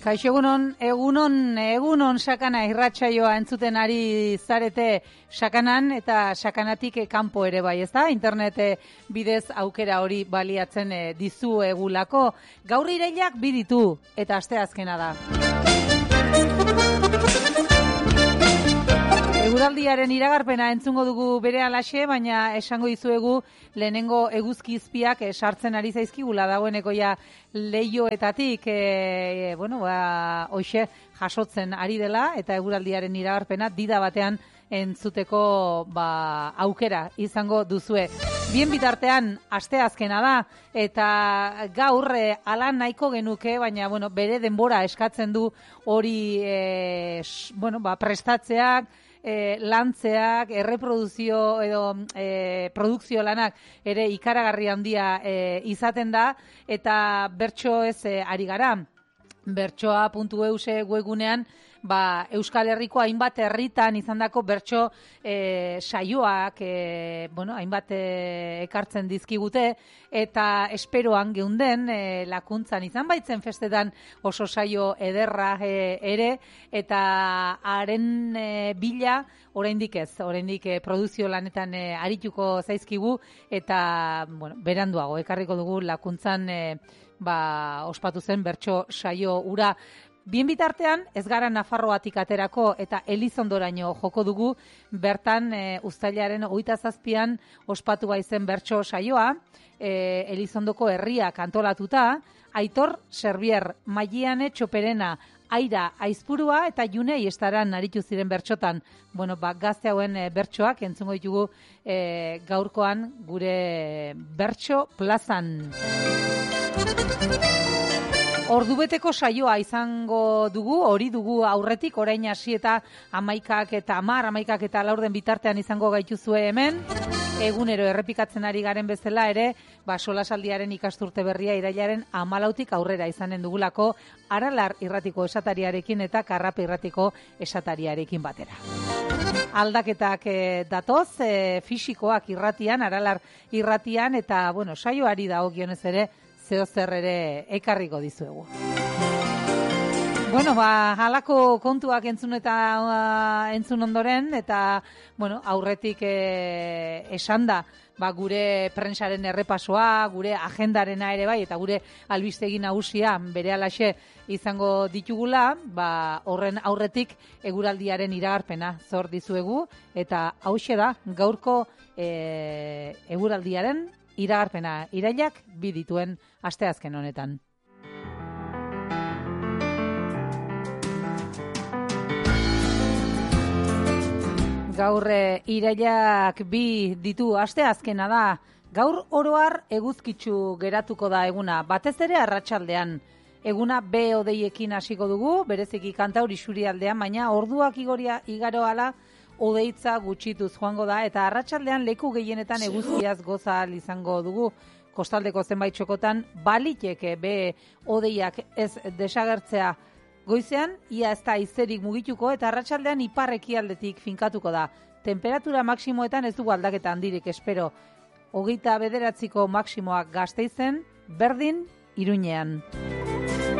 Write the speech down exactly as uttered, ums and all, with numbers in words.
Kaixo egunon, egunon, egunon sakana irratsaioa entzuten ari zarete sakanan eta sakanatik kanpo ere bai, ezta? Internet bidez aukera hori baliatzen dizuegulako. Gaur irailak bi ditu eta asteazkena da. Eguraldiaren iragarpena entzungo dugu berehalaxe, baina esango dizuegu lehenengo eguzki izpiak sartzen ari zaizkigula dagoeneko ja leihoetatik, e, bueno, ba, hoxe jasotzen ari dela eta eguraldiaren iragarpena dida batean entzuteko ba, aukera izango duzue. Bien bitartean asteazkena da eta gaur e, ala nahiko genuke, baina bueno, bere denbora eskatzen du hori e, bueno, ba, prestatzeak, E, lantzeak, erreproduzio edo e, produkzio lanak ere ikaragarri handia e, izaten da eta bertso ez e, ari gara. bertsoa puntu eus webgunean ba, Euskal Herriko hainbat herritan izandako bertso e, saioak e, bueno, hainbat e, ekartzen dizkigute eta esperoan geunden e, lakuntzan izan baitzen festetan oso saio ederra e, ere eta haren e, bila oraindik ez, oraindik e, produzio lanetan e, arituko zaizkigu eta bueno, beranduago ekarriko dugu lakuntzan e, ba, ospatu zen bertso saio ura. Bien bitartean, ez gara Nafarroatik aterako eta Elizondoraino joko dugu, bertan e, uztailaren hogeita zazpian ospatu baizen bertso saioa, e, Elizondoko herriak antolatuta, Aitor Serbier, Maiane Txoperena, Aira Aizpurua eta Junei estaran aritu ziren bertsotan. Bueno, ba, gazte hauen e, bertsoak entzungo ditugu e, gaurkoan gure bertso plazan. Ordubeteko saioa izango dugu, hori dugu aurretik, orain hasi eta amaikak eta amar, amaikak eta laurden bitartean izango gaituzue hemen. Egunero errepikatzen ari garen bezala ere, ba, solasaldiaren ikasturte berria irailaren hamalautik aurrera izanen dugulako Aralar irratiko esatariarekin eta Karrape irratiko esatariarekin batera. Aldaketak e, datoz, e, fisikoak irratian, Aralar irratian eta, bueno, saioari dagokionez ere, zeo zer ere ekarriko dizuegu. Bueno, ba, halako kontuak entzun eta uh, entzun ondoren, eta, bueno, aurretik e, esan da, ba, gure prentsaren errepasoa, gure agendarena ere bai, eta gure albistegi nagusia berealaxe izango ditugula, ba, horren aurretik eguraldiaren iragarpena zor dizuegu, eta hauxe da, gaurko e, eguraldiaren iragarpena irailak bi dituen asteazken honetan. Gaur e, irailak bi ditu asteazkena da. Gaur oroar eguzkitsu geratuko da eguna, batez ere arratsaldean. Eguna be odeiekin hasiko dugu, bereziki Kantauri isurialdean, baina orduak igoria igaro ala odeitza gutxituz joango da, eta arratsaldean leku gehienetan eguzkiaz goza ahal izango dugu. Kostaldeko zenbait txokotan baliteke be odeiak ez desagertzea goizean, ia ez da izerik mugituko, eta arratsaldean ipar ekialdetik finkatuko da. Temperatura maksimoetan ez dugu aldaketa handirik espero. Hogeita bederatziko maksimoak Gasteizen, berdin Iruñean.